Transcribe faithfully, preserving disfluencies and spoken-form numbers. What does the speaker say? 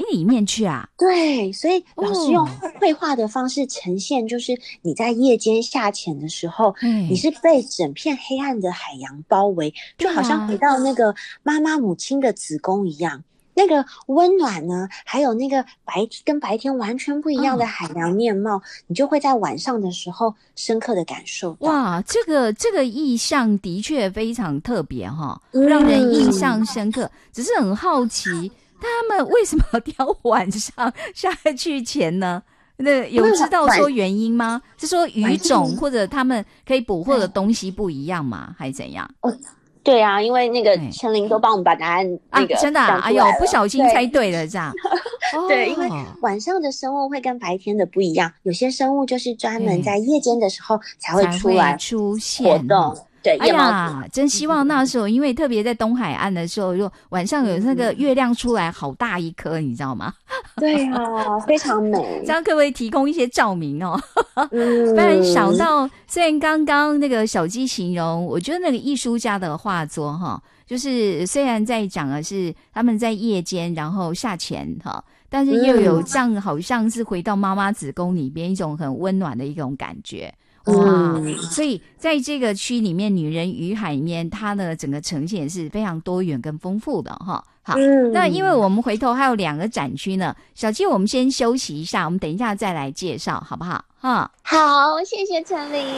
里面去啊？ 对，所以老师用哦， 绘画的方式呈现，就是你在夜间下潜的时候，你哎， 是被整片黑暗的海洋包围，就好像回对呀、 到那个妈妈母亲的子宫一样。那个温暖呢，还有那个白跟白天完全不一样的嗯。 海洋面貌，你就会在晚上的时候深刻的感受到。 哇，这个这个意象的确非常特别哈，让人印嗯， 象深刻。只是很好奇，他们为什么要挑晚上下去潜呢？那因为有知道晚说原因吗？是说鱼晚上种或者他们可以捕获的对东西不一样吗？还是怎样？ 哦，对啊，因为那个哎陈琳都帮我们把答案啊， 那个真的啊， 讲哎呦， 出来了。 不小心猜对， 对了，这样对，因为哦， 晚上的生物会跟白天的不一样，有些生物就是专门哎。 在夜间的时候才会才会出来出活现哈。 动。对， 哎夜猫子。 呀，真希望那时候，因为特别在东海岸的时候，就晚上有那个嗯， 月亮出来，好大一颗，你知道吗？ 对啊，非常美。 这样可不可以提供一些照明哦？不然想嗯到，虽然刚刚那个小鸡形容，我觉得那个艺术家的画作哈，就是虽然在讲的是他们在夜间然后下潜哈，但是又有嗯这样好像是回到妈妈子宫里边一种很温暖的一种感觉。哇， 嗯， 所以在这个区里面，女人与海里面，它的整个呈现是非常多元跟丰富的哈。好，那因为嗯， 我们回头还有两个展区呢，小七，我们先休息一下，我们等一下再来介绍，好不好？哈。 好，谢谢陈琳。